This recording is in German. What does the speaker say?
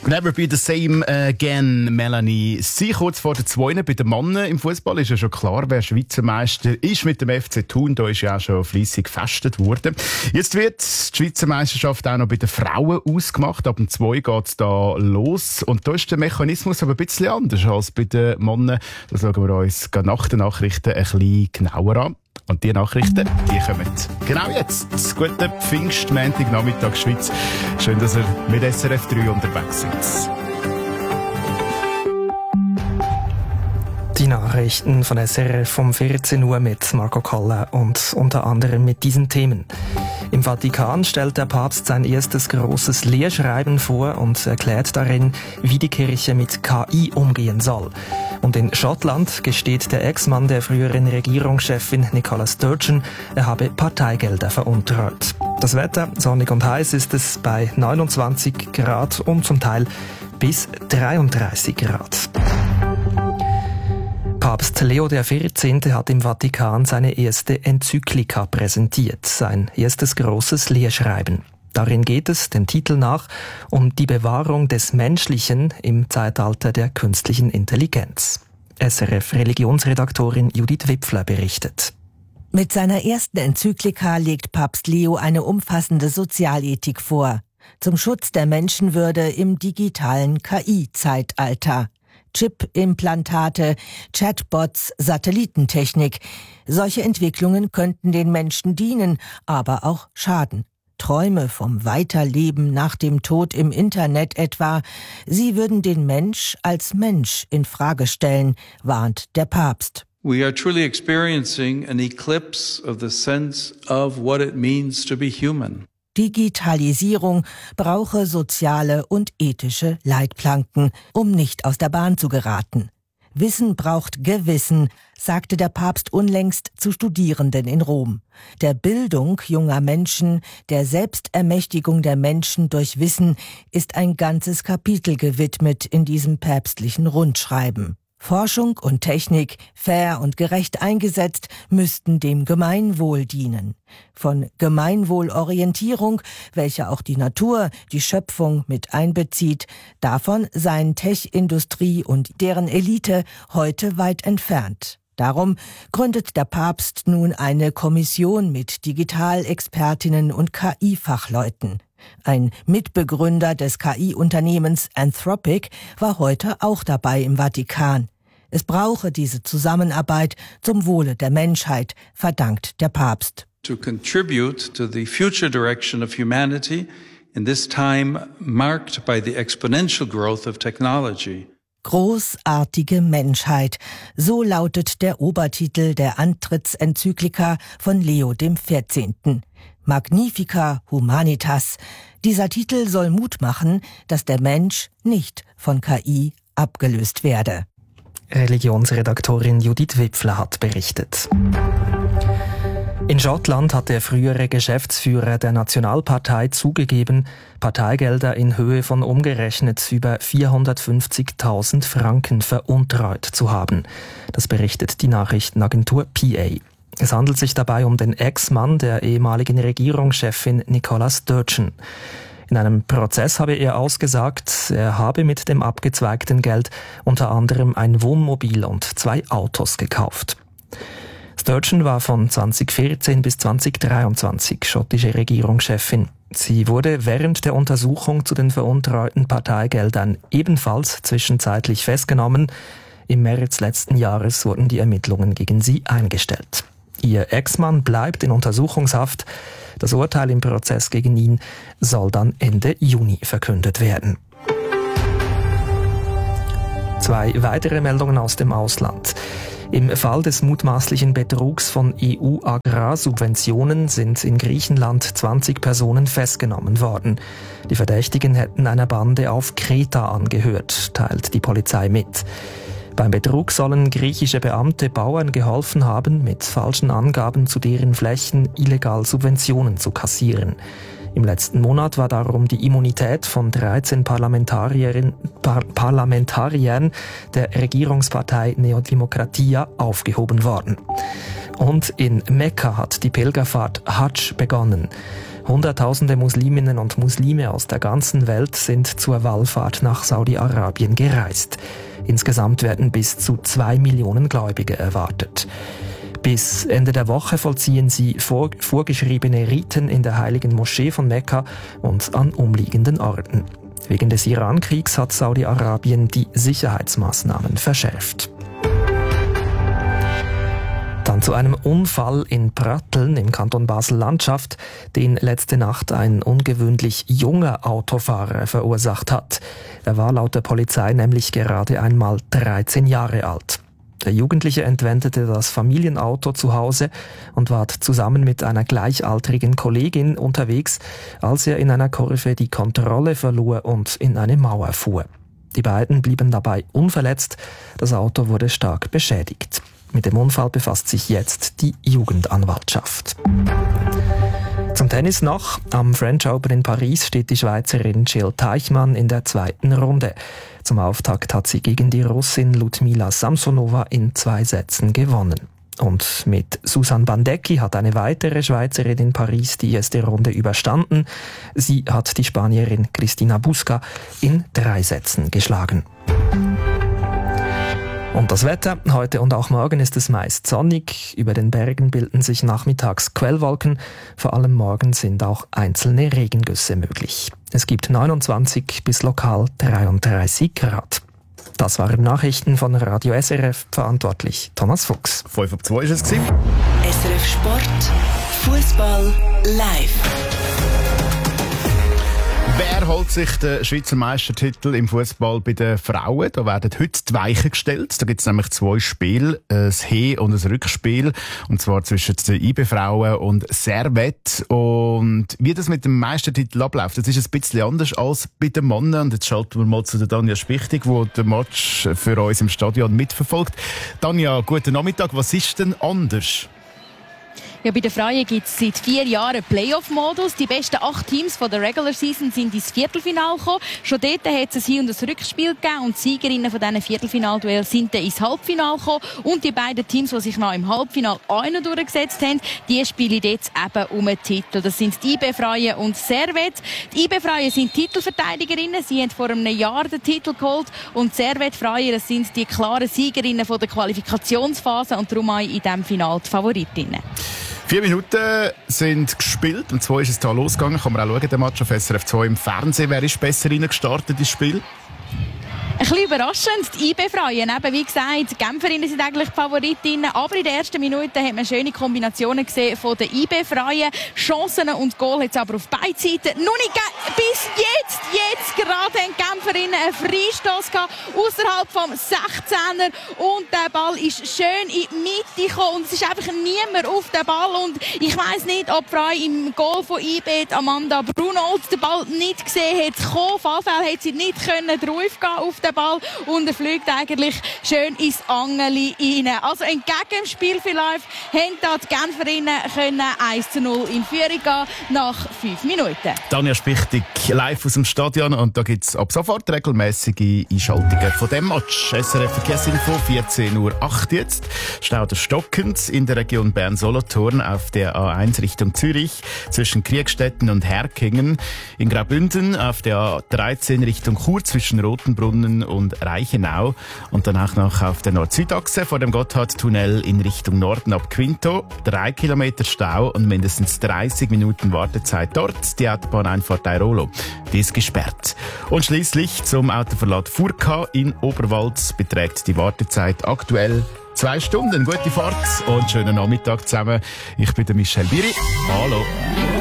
Never be the same again, Melanie. Sie kurz vor der 2. Bei den Männern im Fußball ist ja schon klar, wer Schweizer Meister ist mit dem FC Thun. Da ist ja auch schon fleissig gefestet worden. Jetzt wird die Schweizer Meisterschaft auch noch bei den Frauen ausgemacht. Ab dem 2 geht es da los. Und da ist der Mechanismus aber ein bisschen anders als bei den Männern. Das schauen wir uns nach den Nachrichten ein bisschen genauer an. Und die Nachrichten, die kommen genau jetzt. Guten Pfingstmontagnachmittag Schweiz. Schön, dass ihr mit SRF 3 unterwegs seid. Die Nachrichten von SRF um 14 Uhr mit Marco Koller und unter anderem mit diesen Themen. Im Vatikan stellt der Papst sein erstes großes Lehrschreiben vor und erklärt darin, wie die Kirche mit KI umgehen soll. Und in Schottland gesteht der Ex-Mann der früheren Regierungschefin Nicola Sturgeon, er habe Parteigelder veruntreut. Das Wetter, sonnig und heiß ist es bei 29 Grad und zum Teil bis 33 Grad. Papst Leo XIV. Hat im Vatikan seine erste Enzyklika präsentiert, sein erstes großes Lehrschreiben. Darin geht es, dem Titel nach, um die Bewahrung des Menschlichen im Zeitalter der künstlichen Intelligenz. SRF-Religionsredaktorin Judith Wipfler berichtet. Mit seiner ersten Enzyklika legt Papst Leo eine umfassende Sozialethik vor. Zum Schutz der Menschenwürde im digitalen KI-Zeitalter. Chip-Implantate, Chatbots, Satellitentechnik. Solche Entwicklungen könnten den Menschen dienen, aber auch schaden. Träume vom Weiterleben nach dem Tod im Internet etwa, sie würden den Mensch als Mensch in Frage stellen, warnt der Papst. We are truly experiencing an eclipse of the sense of what it means to be human. Digitalisierung brauche soziale und ethische Leitplanken, um nicht aus der Bahn zu geraten. Wissen braucht Gewissen, sagte der Papst unlängst zu Studierenden in Rom. Der Bildung junger Menschen, der Selbstermächtigung der Menschen durch Wissen ist ein ganzes Kapitel gewidmet in diesem päpstlichen Rundschreiben. Forschung und Technik, fair und gerecht eingesetzt, müssten dem Gemeinwohl dienen. Von Gemeinwohlorientierung, welche auch die Natur, die Schöpfung mit einbezieht, davon seien Tech-Industrie und deren Elite heute weit entfernt. Darum gründet der Papst nun eine Kommission mit Digitalexpertinnen und KI-Fachleuten. Ein Mitbegründer des KI-Unternehmens Anthropic war heute auch dabei im Vatikan. Es brauche diese Zusammenarbeit zum Wohle der Menschheit, verdankt der Papst. To contribute to the future direction of humanity in this time marked by the exponential growth of technology. Großartige Menschheit, so lautet der Obertitel der Antrittsenzyklika von Leo XIV. Magnifica Humanitas. Dieser Titel soll Mut machen, dass der Mensch nicht von KI abgelöst werde. Religionsredaktorin Judith Wipfler hat berichtet. In Schottland hat der frühere Geschäftsführer der Nationalpartei zugegeben, Parteigelder in Höhe von umgerechnet über 450.000 Franken veruntreut zu haben. Das berichtet die Nachrichtenagentur PA. Es handelt sich dabei um den Ex-Mann der ehemaligen Regierungschefin Nicola Sturgeon. In einem Prozess habe er ausgesagt, er habe mit dem abgezweigten Geld unter anderem ein Wohnmobil und 2 Autos gekauft. Sturgeon war von 2014 bis 2023 schottische Regierungschefin. Sie wurde während der Untersuchung zu den veruntreuten Parteigeldern ebenfalls zwischenzeitlich festgenommen. Im März letzten Jahres wurden die Ermittlungen gegen sie eingestellt. Ihr Ex-Mann bleibt in Untersuchungshaft. Das Urteil im Prozess gegen ihn soll dann Ende Juni verkündet werden. 2 weitere Meldungen aus dem Ausland. Im Fall des mutmaßlichen Betrugs von EU-Agrarsubventionen sind in Griechenland 20 Personen festgenommen worden. Die Verdächtigen hätten einer Bande auf Kreta angehört, teilt die Polizei mit. Beim Betrug sollen griechische Beamte Bauern geholfen haben, mit falschen Angaben zu deren Flächen illegal Subventionen zu kassieren. Im letzten Monat war darum die Immunität von 13 Parlamentariern der Regierungspartei Neodemokratia aufgehoben worden. Und in Mekka hat die Pilgerfahrt Hadsch begonnen. Hunderttausende Musliminnen und Muslime aus der ganzen Welt sind zur Wallfahrt nach Saudi-Arabien gereist. Insgesamt werden bis zu 2 Millionen Gläubige erwartet. Bis Ende der Woche vollziehen sie vorgeschriebene Riten in der heiligen Moschee von Mekka und an umliegenden Orten. Wegen des Iran-Kriegs hat Saudi-Arabien die Sicherheitsmaßnahmen verschärft. Dann zu einem Unfall in Pratteln im Kanton Basel-Landschaft, den letzte Nacht ein ungewöhnlich junger Autofahrer verursacht hat. Er war laut der Polizei nämlich gerade einmal 13 Jahre alt. Der Jugendliche entwendete das Familienauto zu Hause und war zusammen mit einer gleichaltrigen Kollegin unterwegs, als er in einer Kurve die Kontrolle verlor und in eine Mauer fuhr. Die beiden blieben dabei unverletzt, das Auto wurde stark beschädigt. Mit dem Unfall befasst sich jetzt die Jugendanwaltschaft. Zum Tennis noch. Am French Open in Paris steht die Schweizerin Jill Teichmann in der zweiten Runde. Zum Auftakt hat sie gegen die Russin Ludmila Samsonova in 2 Sätzen gewonnen. Und mit Susan Bandecki hat eine weitere Schweizerin in Paris die erste Runde überstanden. Sie hat die Spanierin Cristina Busca in 3 Sätzen geschlagen. Und das Wetter, heute und auch morgen ist es meist sonnig. Über den Bergen bilden sich nachmittags Quellwolken. Vor allem morgen sind auch einzelne Regengüsse möglich. Es gibt 29 bis lokal 33 Grad. Das waren Nachrichten von Radio SRF, verantwortlich Thomas Fuchs. 5:02 war es. SRF Sport, Fußball live. Wer holt sich den Schweizer Meistertitel im Fußball bei den Frauen? Da werden heute die Weichen gestellt. Da gibt es nämlich 2 Spiele, ein Hin- und ein Rückspiel. Und zwar zwischen den IB-Frauen und Servette. Und wie das mit dem Meistertitel abläuft, das ist ein bisschen anders als bei den Männern. Und jetzt schalten wir mal zu der Tanja Spichtig, die den Match für uns im Stadion mitverfolgt. Tanja, guten Nachmittag. Was ist denn anders? Ja, bei den Frauen gibt es seit 4 Jahren Playoff-Modus. Die besten 8 Teams von der Regular Season sind ins Viertelfinale gekommen. Schon dort hat es ein Hin- und ein Rückspiel gegeben und die Siegerinnen von diesen Viertelfinalduellen sind dann ins Halbfinale gekommen. Und die beiden Teams, die sich noch im Halbfinale auch noch durchgesetzt haben, die spielen jetzt eben um einen Titel. Das sind die IB-Frauen und Servette. Die IB-Frauen sind Titelverteidigerinnen. Sie haben vor einem Jahr den Titel geholt. Und die Servette-Frauen, das sind die klaren Siegerinnen von der Qualifikationsphase und darum auch in diesem Finale die Favoritinnen. 4 Minuten sind gespielt. Um 2 ist es da losgegangen. Kann man auch schauen, den Match auf SRF 2 im Fernsehen. Wer ist besser reingestartet ins Spiel? Ein bisschen überraschend, die IB-Frauen. Wie gesagt, die Genferinnen sind eigentlich die Favoritinnen. Aber in den ersten Minuten hat man schöne Kombinationen gesehen von den IB-Frauen. Chancen und Goal hat es aber auf beiden Seiten noch nicht gegeben. Bis jetzt gerade haben die Genferinnen einen Freistoss gehabt, ausserhalb vom 16er. Und der Ball ist schön in die Mitte gekommen. Und es ist einfach niemand auf den Ball. Und ich weiss nicht, ob die Frau im Goal von IB, Amanda Brunold, den Ball nicht gesehen hat. Auf jeden Fall hat sie nicht drauf gehen auf den Ball und er fliegt eigentlich schön ins Angeli rein. Also entgegen dem Spielverlauf haben da die Genferinnen können 1:0 in Führung gehen nach 5 Minuten. Tanja Spichtig live aus dem Stadion und da gibt es ab sofort regelmäßige Einschaltungen von dem Match. SRF Verkehrsinfo, 14:08 Uhr jetzt. Stau der stockend in der Region Bern-Solothurn auf der A1 Richtung Zürich zwischen Kriegstetten und Herkingen. In Graubünden auf der A13 Richtung Chur zwischen Rotenbrunnen und Reichenau. Und danach noch auf der Nord-Süd-Achse vor dem Gotthardtunnel in Richtung Norden ab Quinto. 3 Kilometer Stau und mindestens 30 Minuten Wartezeit dort. Die Autobahneinfahrt Airolo, die ist gesperrt. Und schließlich zum Autoverlad Furka in Oberwald beträgt die Wartezeit aktuell 2 Stunden. Gute Fahrt und schönen Nachmittag zusammen. Ich bin der Michel Biri. Hallo.